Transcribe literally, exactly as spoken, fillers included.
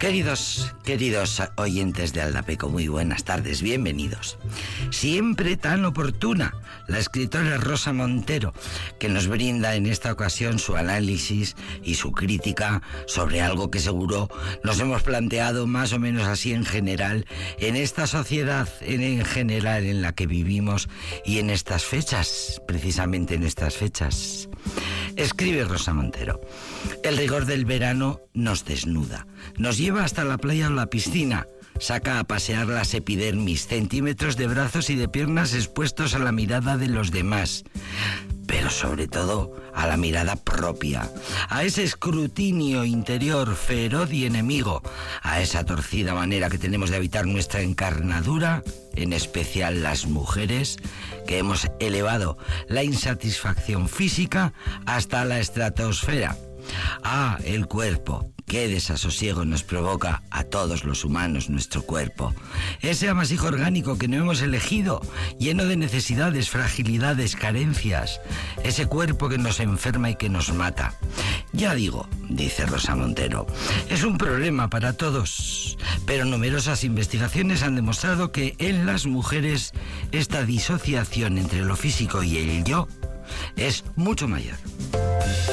Queridos, queridos oyentes de Aldapeco, muy buenas tardes, bienvenidos. Siempre tan oportuna la escritora Rosa Montero, que nos brinda en esta ocasión su análisis y su crítica sobre algo que seguro nos hemos planteado más o menos así en general, en esta sociedad en, en general en la que vivimos y en estas fechas, precisamente en estas fechas. Escribe Rosa Montero: el rigor del verano nos desnuda, nos lleva hasta la playa o la piscina, saca a pasear las epidermis, centímetros de brazos y de piernas expuestos a la mirada de los demás, pero sobre todo a la mirada propia, a ese escrutinio interior feroz y enemigo, a esa torcida manera que tenemos de habitar nuestra encarnadura, en especial las mujeres, que hemos elevado la insatisfacción física hasta la estratosfera. Ah, el cuerpo. Qué desasosiego nos provoca a todos los humanos nuestro cuerpo. Ese amasijo orgánico que no hemos elegido, lleno de necesidades, fragilidades, carencias. Ese cuerpo que nos enferma y que nos mata. Ya digo, dice Rosa Montero, es un problema para todos, pero numerosas investigaciones han demostrado que en las mujeres esta disociación entre lo físico y el yo es mucho mayor.